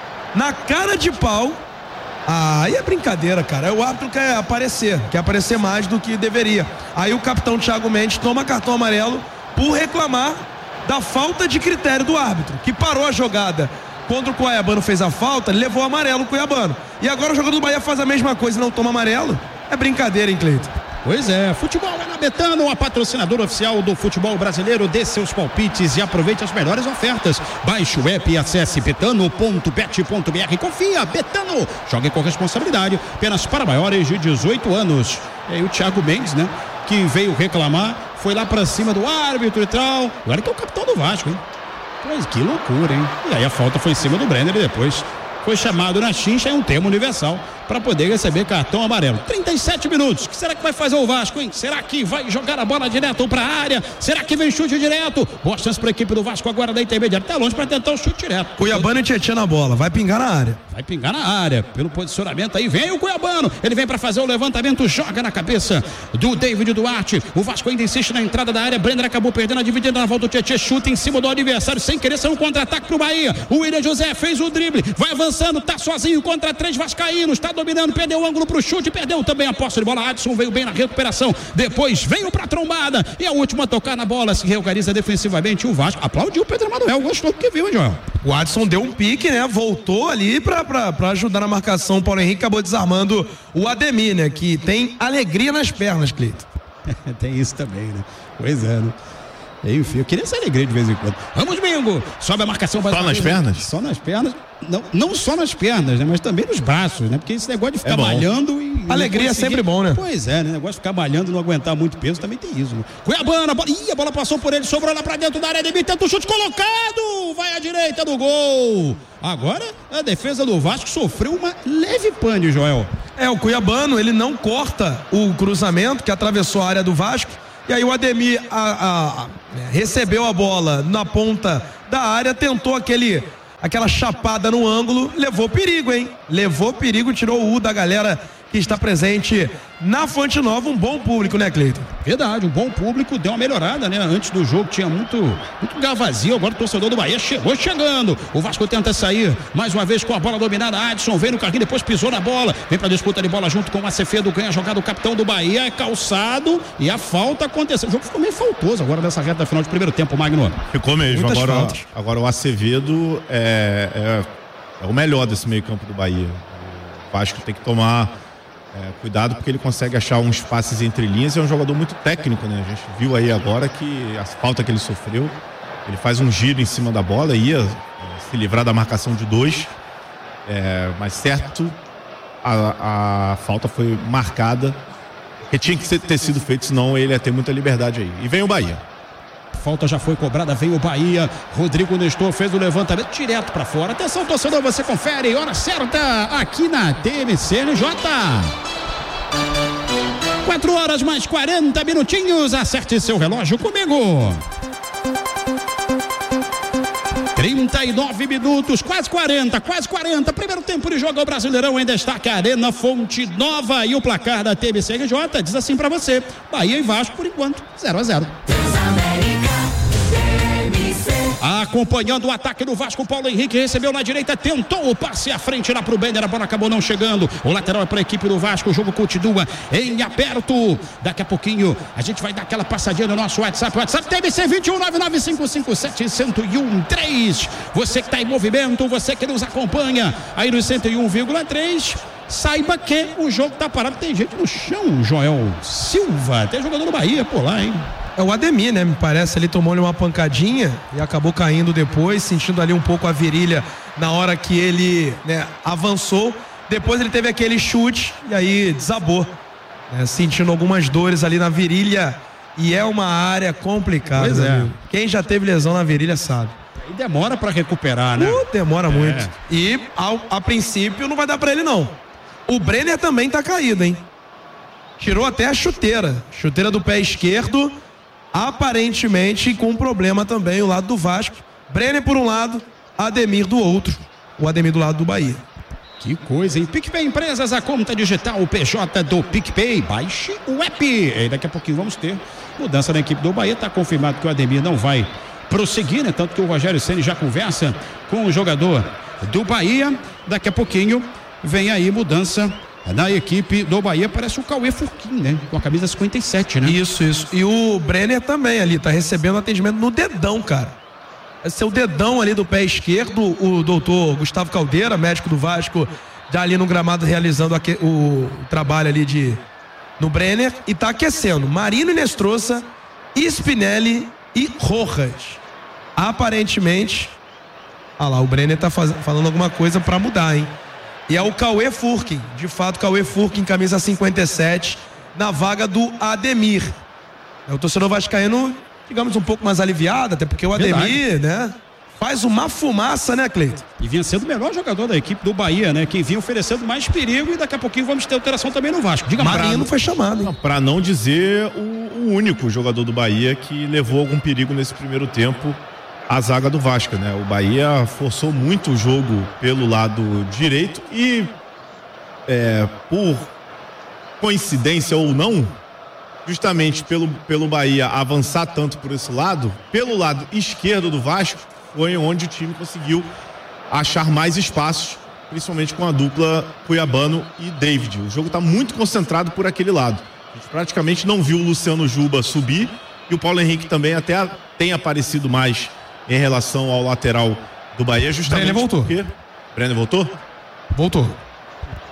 Aí é brincadeira, cara. O árbitro quer aparecer mais do que deveria. Aí o capitão Thiago Mendes toma cartão amarelo por reclamar da falta de critério do árbitro, que parou a jogada. Quando o Cuiabano fez a falta, ele levou amarelo o Cuiabano. E agora o jogador do Bahia faz a mesma coisa e não toma amarelo? É brincadeira, hein, Cleiton? Pois é, futebol é na Betano, a patrocinadora oficial do futebol brasileiro. Dê seus palpites e aproveite as melhores ofertas. Baixe o app e acesse betano.bet.br. Confia, Betano. Jogue com responsabilidade, apenas para maiores de 18 anos. E aí o Thiago Mendes, né, que veio reclamar, foi lá pra cima do árbitro e tal. Agora que é o capitão do Vasco, hein? Mas que loucura, hein? E aí a falta foi em cima do Brenner e depois foi chamado na chincha, é um termo universal, para poder receber cartão amarelo. 37 minutos. O que será que vai fazer o Vasco, hein? Será que vai jogar a bola direto para a área? Será que vem chute direto? Boa chance para a equipe do Vasco agora da intermediária. Tá longe para tentar o chute direto. Cuiabano e Tietchan na bola. Vai pingar na área. Vai pingar na área. Pelo posicionamento aí vem o Cuiabano. Ele vem para fazer o levantamento. Joga na cabeça do David Duarte. O Vasco ainda insiste na entrada da área. Brenner acabou perdendo a dividida na volta do Tietchan. Chuta em cima do adversário sem querer ser um contra-ataque pro Bahia. O William José fez o drible. Vai avançando. Tá sozinho contra 3 vascaínos. Tá dominando. Perdeu o ângulo pro chute. Perdeu também a posse de bola. Adson veio bem na recuperação. Depois veio pra trombada. E a última a tocar na bola. Se reorganiza defensivamente. O Vasco aplaudiu o Pedro Emanuel. Gostou do que viu, hein, Joel? O Adson deu um pique, né? Voltou ali pra ajudar na marcação. O Paulo Henrique acabou desarmando o Ademir, né? Que tem alegria nas pernas, Cleiton. Tem isso também, né? Pois é, né? Enfim, eu queria essa alegria de vez em quando. Vamos, Mingo! Sobe a marcação. Só nas pernas? Só nas pernas. Não só nas pernas, né? Mas também nos braços, né? Porque esse negócio de ficar malhando e... Alegria é sempre bom, né? Pois é, né? Negócio de ficar malhando e não aguentar muito peso também tem isso, né? Cuiabana, a bola passou por ele, sobrou lá pra dentro da área, Ademir tenta o chute colocado, vai à direita do gol. Agora, a defesa do Vasco sofreu uma leve pane, Joel. O Cuiabano, ele não corta o cruzamento que atravessou a área do Vasco, e aí o Ademir recebeu a bola na ponta da área, tentou aquela chapada no ângulo, levou perigo, hein? Levou perigo, tirou o U da galera que está presente na Fonte Nova, um bom público, né, Cleiton? Verdade, um bom público, deu uma melhorada, né? Antes do jogo tinha muito lugar vazio, agora o torcedor do Bahia chegando. O Vasco tenta sair, mais uma vez com a bola dominada, Adson veio no carrinho, depois pisou na bola, vem pra disputa de bola junto com o Acevedo, ganha a jogada, o capitão do Bahia é calçado e a falta aconteceu. O jogo ficou meio faltoso agora nessa reta final de primeiro tempo, Magno. Ficou mesmo, agora o Acevedo é o melhor desse meio campo do Bahia. O Vasco tem que tomar cuidado porque ele consegue achar uns passes entre linhas, é um jogador muito técnico, né? A gente viu aí agora que a falta que ele sofreu, ele faz um giro em cima da bola, ia se livrar da marcação de 2, mas certo, a falta foi marcada, que tinha que ter sido feito, senão ele ia ter muita liberdade aí. E vem o Bahia. Falta já foi cobrada, vem o Bahia. Rodrigo Nestor fez o levantamento direto pra fora. Atenção, torcedor, você confere. Hora certa aqui na TMCNJ. 4 horas mais 40 minutinhos. Acerte seu relógio comigo. 39 minutos, quase 40. Primeiro tempo de jogo, o Brasileirão em destaque, Arena Fonte Nova. E o placar da TMCNJ diz assim pra você: Bahia e Vasco, por enquanto, 0-0. Acompanhando o ataque do Vasco, Paulo Henrique recebeu na direita, tentou o passe à frente lá pro Bender, a bola acabou não chegando. O lateral é para a equipe do Vasco, o jogo continua em aberto. Daqui a pouquinho a gente vai dar aquela passadinha no nosso WhatsApp TBC 21995571013. Você que está em movimento, você que nos acompanha aí no 101,3. Saiba que o jogo tá parado, tem gente no chão, Joel Silva, tem jogador do Bahia por lá, hein? É o Ademir, né? Me parece, ele tomou-lhe uma pancadinha e acabou caindo depois, sentindo ali um pouco a virilha na hora que ele, né, avançou. Depois ele teve aquele chute e aí desabou, né, sentindo algumas dores ali na virilha, e é uma área complicada. Pois é. Quem já teve lesão na virilha sabe. E demora pra recuperar, né? Demora muito. E a princípio não vai dar pra ele não. O Brenner também tá caído, hein? Tirou até a chuteira do pé esquerdo, aparentemente com problema também o lado do Vasco. Brenner por um lado, Ademir do outro. O Ademir do lado do Bahia. Que coisa, hein? PicPay Empresas, a conta digital, o PJ do PicPay. Baixe o app. E daqui a pouquinho vamos ter mudança na equipe do Bahia. Tá confirmado que o Ademir não vai prosseguir, né? Tanto que o Rogério Ceni já conversa com o jogador do Bahia. Daqui a pouquinho vem aí mudança na equipe do Bahia. Parece o Cauê Furquim, né? Com a camisa 57, né? Isso. E o Brenner também ali, tá recebendo atendimento no dedão, cara. Esse é o dedão ali do pé esquerdo. O doutor Gustavo Caldeira, médico do Vasco, já ali no gramado realizando o trabalho ali no Brenner, e tá aquecendo Marino Inestrosa, Spinelli e Rojas. Aparentemente, o Brenner tá falando alguma coisa pra mudar, hein? E é o Cauê Furquim, de fato, Cauê Furquim, camisa 57, na vaga do Ademir. O torcedor vascaíno, digamos, um pouco mais aliviado, até porque o Ademir, né, faz uma fumaça, né, Cleiton? E vinha sendo o melhor jogador da equipe do Bahia, né? Quem vinha oferecendo mais perigo, e daqui a pouquinho vamos ter alteração também no Vasco. Diga, Marino foi chamado, hein? Para não dizer o único jogador do Bahia que levou algum perigo nesse primeiro tempo, a zaga do Vasco, né? O Bahia forçou muito o jogo pelo lado direito e, por coincidência ou não, justamente pelo Bahia avançar tanto por esse lado, pelo lado esquerdo do Vasco, foi onde o time conseguiu achar mais espaços, principalmente com a dupla Cuiabano e David. O jogo está muito concentrado por aquele lado. A gente praticamente não viu o Luciano Juba subir, e o Paulo Henrique também até tem aparecido mais em relação ao lateral do Bahia, justamente. Brenner voltou. Porque... Brenner voltou? Voltou.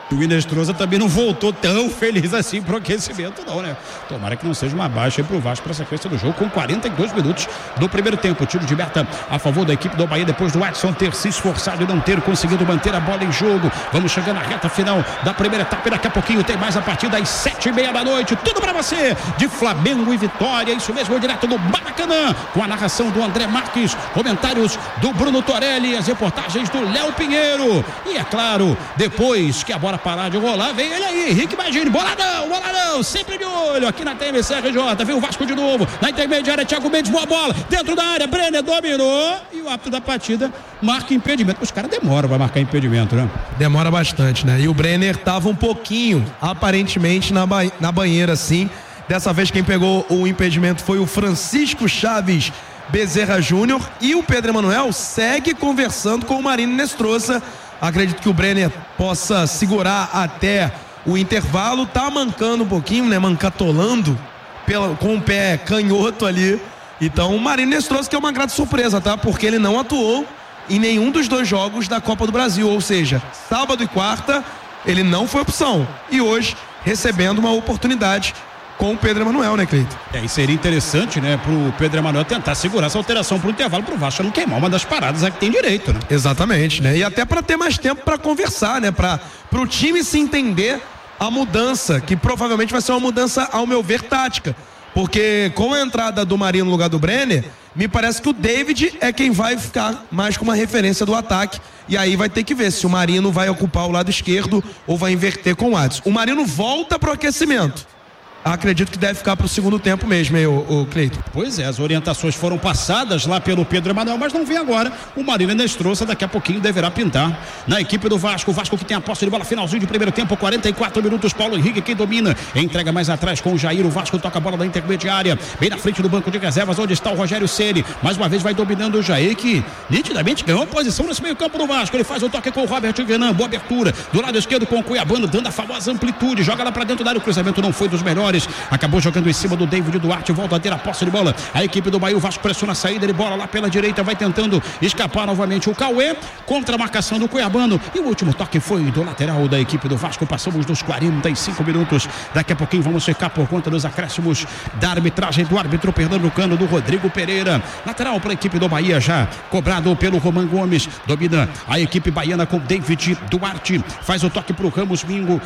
O Inestrosa também não voltou tão feliz assim pro aquecimento, não, né? Tomara que não seja uma baixa aí pro Vasco pra sequência do jogo, com 42 minutos do primeiro tempo. Tiro de meta a favor da equipe do Bahia, depois do Watson ter se esforçado e não ter conseguido manter a bola em jogo. Vamos chegando à reta final da primeira etapa e daqui a pouquinho tem mais a partir das 7h30 da noite. Tudo pra você de Flamengo e Vitória, isso mesmo, direto do Maracanã, com a narração do André Marques, comentários do Bruno Torelli, as reportagens do Léo Pinheiro. E é claro, depois que a bola parar de rolar, vem ele aí, Henrique Magini, boladão, sempre de olho aqui na TMC RJ, vem o Vasco de novo, na intermediária, Thiago Mendes, boa bola, dentro da área, Brenner dominou, e o árbitro da partida marca impedimento. Os caras demoram pra marcar impedimento, né? Demora bastante, né? E o Brenner tava um pouquinho, aparentemente, na banheira, assim. Dessa vez quem pegou o impedimento foi o Francisco Chaves Bezerra Júnior, e o Pedro Emanuel segue conversando com o Marino Inestrosa. Acredito que o Brenner possa segurar até o intervalo, tá mancando um pouquinho, né? Mancatolando com o pé canhoto ali. Então o Marino Inestrosa, que é uma grata surpresa, tá? Porque ele não atuou em nenhum dos 2 jogos da Copa do Brasil, ou seja, sábado e quarta ele não foi opção, e hoje recebendo uma oportunidade com o Pedro Emanuel, né, Cleito? E seria interessante, né, pro Pedro Emanuel tentar segurar essa alteração pro intervalo, pro Vasco não queimar uma das paradas a que tem direito, né? Exatamente, né? E até para ter mais tempo para conversar, né? Pro time se entender a mudança, que provavelmente vai ser uma mudança, ao meu ver, tática. Porque com a entrada do Marinho no lugar do Brenner, me parece que o David é quem vai ficar mais com uma referência do ataque. E aí vai ter que ver se o Marino vai ocupar o lado esquerdo ou vai inverter com o Adson. O Marino volta pro aquecimento. Acredito que deve ficar para o segundo tempo mesmo, hein, o Cleiton? Pois é, as orientações foram passadas lá pelo Pedro Emanuel, mas não vem agora. O Marino Inestrosa daqui a pouquinho deverá pintar na equipe do Vasco. O Vasco que tem a posse de bola, finalzinho de primeiro tempo, 44 minutos. Paulo Henrique quem domina, entrega mais atrás com o Jair. O Vasco toca a bola da intermediária, bem na frente do banco de reservas, onde está o Rogério Ceni. Mais uma vez vai dominando o Jair, que nitidamente ganhou a posição nesse meio campo do Vasco. Ele faz o toque com o Robert Guenan, boa abertura. Do lado esquerdo com o Cuiabano, dando a famosa amplitude. Joga lá para dentro da área, o cruzamento não foi dos melhores. Acabou jogando em cima do David Duarte, volta a ter a posse de bola. A equipe do Bahia, o Vasco pressiona a saída, ele bola lá pela direita, vai tentando escapar novamente o Cauê, contra a marcação do Cuiabano. E o último toque foi do lateral da equipe do Vasco. Passamos dos 45 minutos. Daqui a pouquinho vamos ficar por conta dos acréscimos da arbitragem do árbitro pernambucano, do Rodrigo Pereira. Lateral para a equipe do Bahia, já cobrado pelo Roman Gomes. Domina a equipe baiana com David Duarte. Faz o toque para o Ramos Mingo.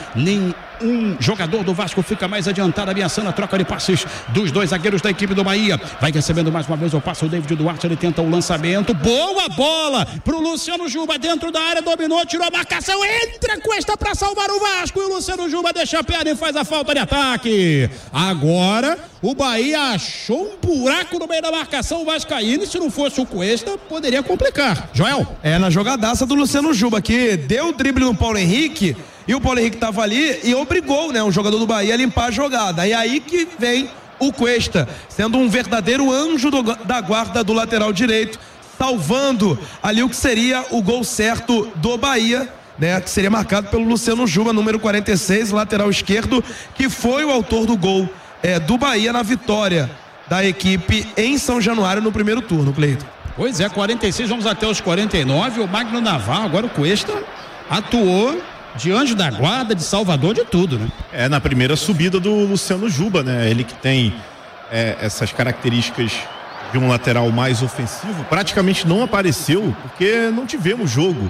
Um jogador do Vasco fica mais adiantado, ameaçando a troca de passes dos 2 zagueiros da equipe do Bahia. Vai recebendo mais uma vez o passe o David Duarte, ele tenta o lançamento, boa bola pro Luciano Juba, dentro da área, dominou, tirou a marcação, entra Cuesta para salvar o Vasco, e o Luciano Juba deixa a perna e faz a falta de ataque. Agora o Bahia achou um buraco no meio da marcação vascaína, e se não fosse o Cuesta, poderia complicar. Joel? É, na jogadaça do Luciano Juba, que deu o drible no Paulo Henrique, e o Paulo Henrique estava ali e obrigou, né, o jogador do Bahia a limpar a jogada. E aí que vem o Cuesta, sendo um verdadeiro anjo da guarda do lateral direito, salvando ali o que seria o gol certo do Bahia, né, que seria marcado pelo Luciano Juba, número 46, lateral esquerdo, que foi o autor do gol do Bahia na vitória da equipe em São Januário no primeiro turno, Cleiton. Pois é, 46, vamos até os 49. O Magno Navarro, agora o Cuesta atuou de anjo da guarda, de salvador, de tudo, né? É, na primeira subida do Luciano Juba, né? Ele que tem essas características de um lateral mais ofensivo, praticamente não apareceu, porque não tivemos jogo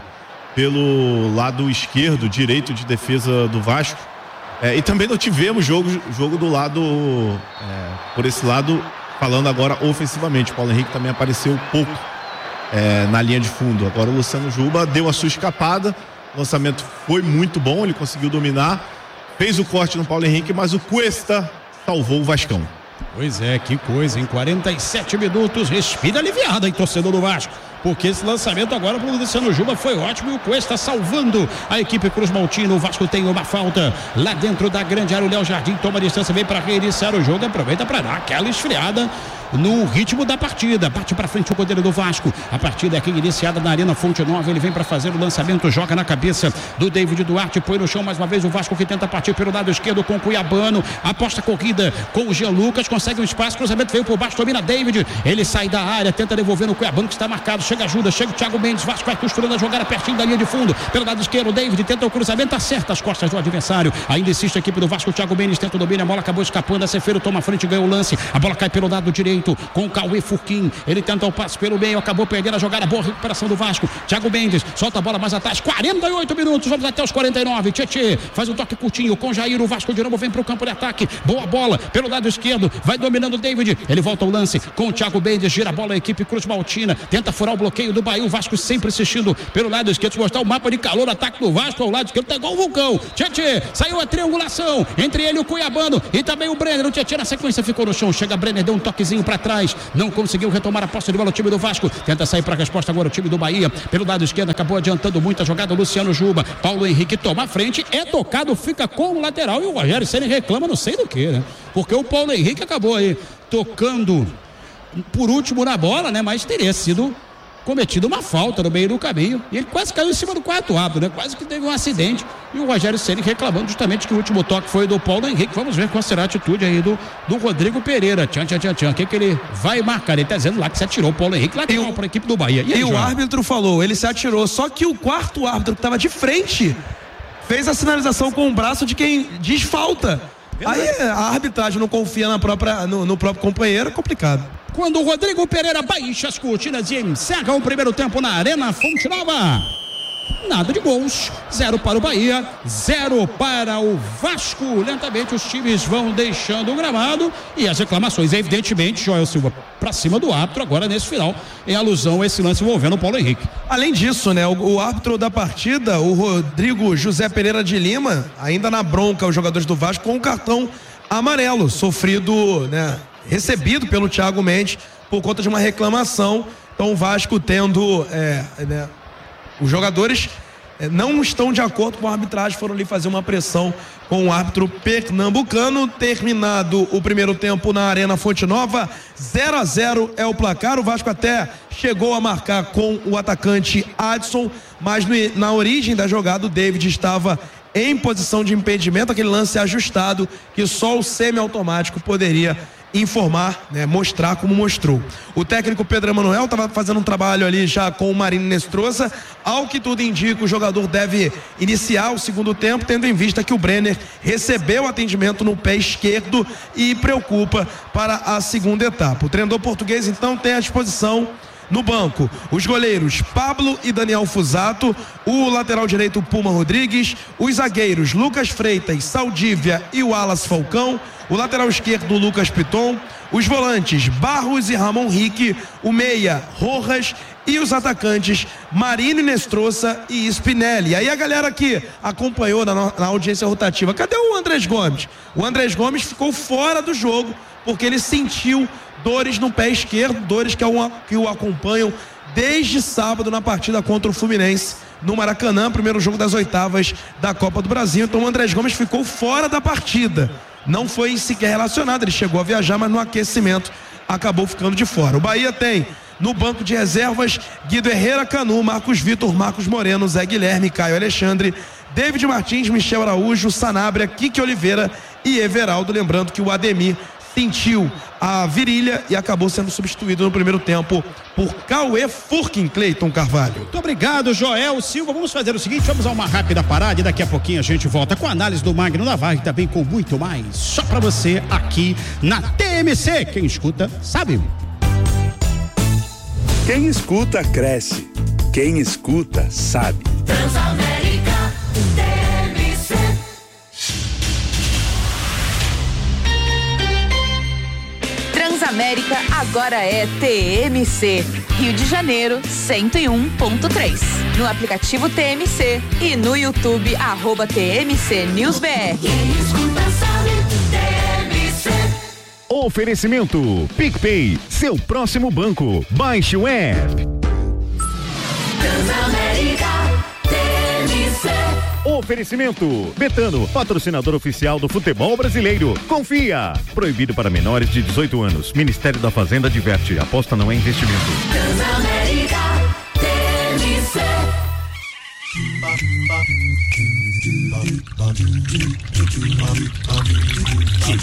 pelo lado esquerdo, direito de defesa do Vasco. E também não tivemos jogo do lado, por esse lado, falando agora ofensivamente. O Paulo Henrique também apareceu pouco na linha de fundo. Agora o Luciano Juba deu a sua escapada. O lançamento foi muito bom, ele conseguiu dominar, fez o corte no Paulo Henrique, mas o Cuesta salvou o Vascão. Pois é, que coisa, em 47 minutos, respira aliviada, hein, torcedor do Vasco, porque esse lançamento agora pro Luciano Juba foi ótimo, e o Cuesta salvando a equipe Cruz Maltino. O Vasco tem uma falta lá dentro da grande área, o Léo Jardim toma a distância, vem para reiniciar o jogo, aproveita para dar aquela esfriada no ritmo da partida. Bate pra frente o goleiro do Vasco. A partida é aqui iniciada na Arena Fonte Nova. Ele vem pra fazer o lançamento, joga na cabeça do David Duarte, põe no chão mais uma vez o Vasco, que tenta partir pelo lado esquerdo com o Cuiabano. Aposta a corrida com o Jean Lucas, consegue um espaço, cruzamento veio por baixo, domina David. Ele sai da área, tenta devolver no Cuiabano, que está marcado. Chega ajuda, chega o Thiago Mendes. Vasco vai costurando a jogada pertinho da linha de fundo. Pelo lado esquerdo, David tenta o cruzamento, acerta as costas do adversário. Ainda insiste a equipe do Vasco. O Thiago Mendes tenta o domínio, a bola acabou escapando. A Cefeiro toma a frente, ganhou o lance. A bola cai pelo lado direito com o Cauê Furquim. Ele tenta o passe pelo meio, acabou perdendo a jogada. Boa recuperação do Vasco. Thiago Mendes solta a bola mais atrás. 48 minutos, vamos até os 49. Tietê faz um toque curtinho com Jair. O Vasco de novo vem para o campo de ataque. Boa bola pelo lado esquerdo, vai dominando o David. Ele volta ao lance com o Thiago Mendes, gira a bola, a equipe Cruz Maltina tenta furar o bloqueio do Bahia. O Vasco sempre insistindo pelo lado esquerdo, mostrar o mapa de calor. Ataque do Vasco ao lado esquerdo, tá igual o vulcão. Tietê, saiu a triangulação entre ele e o Cuiabano e também o Brenner. O Tietê na sequência ficou no chão, chega Brenner, deu um toquezinho para trás, não conseguiu retomar a posse de bola. O time do Vasco tenta sair para a resposta agora, o time do Bahia pelo lado esquerdo, acabou adiantando muito a jogada. Luciano Juba, Paulo Henrique toma a frente, é tocado, fica com o lateral e o Rogério Ceni reclama não sei do que, né? Porque o Paulo Henrique acabou aí tocando por último na bola, né? Mas teria sido cometido uma falta no meio do caminho e ele quase caiu em cima do quarto árbitro, né? Quase que teve um acidente e o Rogério Ceni reclamando justamente que o último toque foi do Paulo Henrique. Vamos ver qual será a atitude aí do Rodrigo Pereira. O que ele vai marcar? Ele tá dizendo lá que se atirou o Paulo Henrique lateral para a equipe do Bahia. E o árbitro falou, ele se atirou, só que o quarto árbitro que estava de frente fez a sinalização com o braço de quem diz falta. Aí a arbitragem não confia no próprio companheiro, é complicado. Quando o Rodrigo Pereira baixa as cortinas e encerra o primeiro tempo na Arena Fonte Nova. Nada de gols, 0 para o Bahia, 0 para o Vasco. Lentamente os times vão deixando o gramado e as reclamações, evidentemente, Joel Silva para cima do árbitro agora nesse final, em alusão a esse lance envolvendo o Paulo Henrique. Além disso, né, o árbitro da partida, o Rodrigo José Pereira de Lima, ainda na bronca os jogadores do Vasco com um cartão amarelo, sofrido, né, recebido pelo Thiago Mendes por conta de uma reclamação. Então o Vasco tendo os jogadores não estão de acordo com a arbitragem, foram ali fazer uma pressão com o árbitro pernambucano. Terminado o primeiro tempo na Arena Fonte Nova, 0-0 é o placar. O Vasco até chegou a marcar com o atacante Adson, mas na origem da jogada o David estava em posição de impedimento, aquele lance ajustado que só o semiautomático poderia informar, né, mostrar como mostrou. O técnico Pedro Emanuel estava fazendo um trabalho ali já com o Marino Nestroza. Ao que tudo indica, o jogador deve iniciar o segundo tempo, tendo em vista que o Brenner recebeu atendimento no pé esquerdo e preocupa para a segunda etapa. O treinador português então tem à disposição no banco os goleiros Pablo e Daniel Fusato, o lateral direito Puma Rodrigues, os zagueiros Lucas Freitas, Saldívia e o Wallace Falcão, o lateral esquerdo Lucas Piton, os volantes Barros e Ramon Rique, o meia Rojas e os atacantes Marino Nestroza e Spinelli. E aí a galera que acompanhou na audiência rotativa, cadê o Andrés Gomes? O Andrés Gomes ficou fora do jogo porque ele sentiu dores no pé esquerdo, dores que o acompanham desde sábado na partida contra o Fluminense no Maracanã, primeiro jogo das oitavas da Copa do Brasil. Então o Andrés Gomes ficou fora da partida, não foi sequer relacionado, ele chegou a viajar, mas no aquecimento acabou ficando de fora. O Bahia tem no banco de reservas Guido Herrera, Canu, Marcos Vitor, Marcos Moreno, Zé Guilherme, Caio Alexandre, David Martins, Michel Araújo, Sanabria, Kiki Oliveira e Everaldo. Lembrando que o Ademir sentiu a virilha e acabou sendo substituído no primeiro tempo por Cauê Furquim. Cleiton Carvalho. Muito obrigado, Joel Silva. Vamos fazer o seguinte, vamos a uma rápida parada e daqui a pouquinho a gente volta com a análise do Magno Navarro e também com muito mais, só pra você aqui na TMC. Quem escuta sabe. Quem escuta cresce, quem escuta sabe. Transamérica TMC. Transamérica agora é TMC. Rio de Janeiro 101.3. No aplicativo TMC e no YouTube @TMC News BR. Quem escuta sabe, TMC. Oferecimento PicPay, seu próximo banco. Baixe o app. Transamérica TMC. Oferecimento: Betano, patrocinador oficial do futebol brasileiro. Confia. Proibido para menores de 18 anos. Ministério da Fazenda adverte. Aposta não é investimento. Transamérica TMC.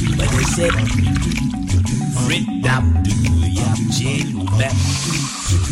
Red up, do ya,